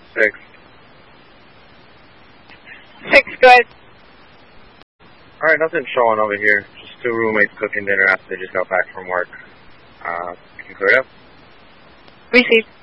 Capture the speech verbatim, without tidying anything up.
Six. Six, good. Alright, nothing showing over here. Just two roommates cooking dinner after they just got back from work. Uh, you can clear it up? Received.